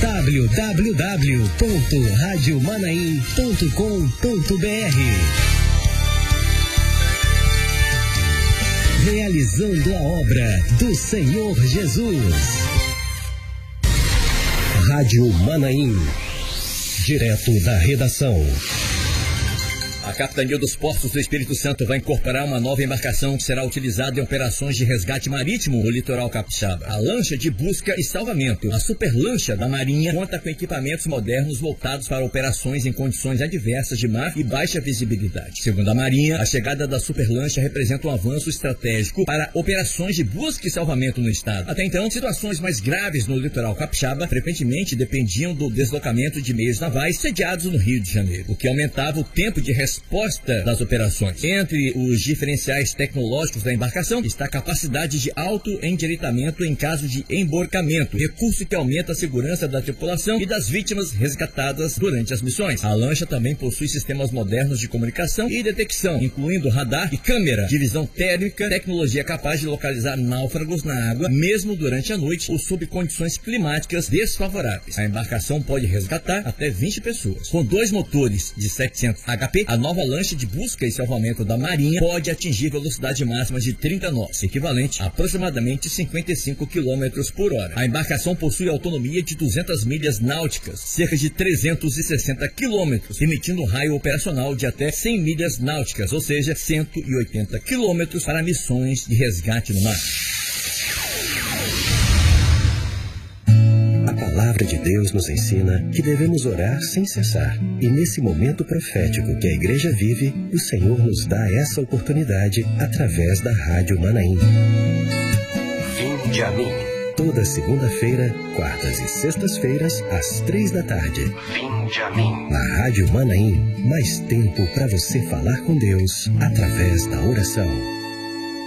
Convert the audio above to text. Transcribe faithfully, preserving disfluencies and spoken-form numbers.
w w w ponto rádio manaim ponto com ponto b r. Realizando a obra do Senhor Jesus. Rádio Manaim, direto da redação. A Capitania dos Portos do Espírito Santo vai incorporar uma nova embarcação que será utilizada em operações de resgate marítimo no litoral capixaba. A lancha de busca e salvamento, a Superlancha da Marinha, conta com equipamentos modernos voltados para operações em condições adversas de mar e baixa visibilidade. Segundo a Marinha, a chegada da Superlancha representa um avanço estratégico para operações de busca e salvamento no estado. Até então, situações mais graves no litoral capixaba frequentemente dependiam do deslocamento de meios navais sediados no Rio de Janeiro, o que aumentava o tempo de resposta resposta das operações. Entre os diferenciais tecnológicos da embarcação está a capacidade de auto-endireitamento em caso de emborcamento, recurso que aumenta a segurança da tripulação e das vítimas resgatadas durante as missões. A lancha também possui sistemas modernos de comunicação e detecção, incluindo radar e câmera de visão térmica, tecnologia capaz de localizar náufragos na água, mesmo durante a noite ou sob condições climáticas desfavoráveis. A embarcação pode resgatar até vinte pessoas. Com dois motores de setecentos H P, a nova lancha de busca e salvamento da Marinha pode atingir velocidade máxima de trinta nós, equivalente a aproximadamente cinquenta e cinco quilômetros por hora. A embarcação possui autonomia de duzentas milhas náuticas, cerca de trezentos e sessenta quilômetros, emitindo um raio operacional de até cem milhas náuticas, ou seja, cento e oitenta quilômetros para missões de resgate no mar. A palavra de Deus nos ensina que devemos orar sem cessar. E nesse momento profético que a igreja vive, o Senhor nos dá essa oportunidade através da Rádio Manaim. Vinde a mim. Toda segunda-feira, quartas e sextas-feiras, às três da tarde. Vinde a mim. Na Rádio Manaim, mais tempo para você falar com Deus através da oração.